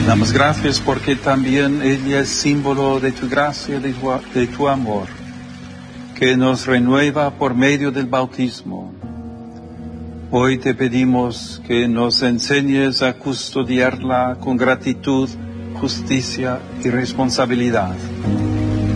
Damos gracias porque también ella es símbolo de tu gracia, de tu amor, que nos renueva por medio del bautismo. Hoy te pedimos que nos enseñes a custodiarla con gratitud, justicia y responsabilidad.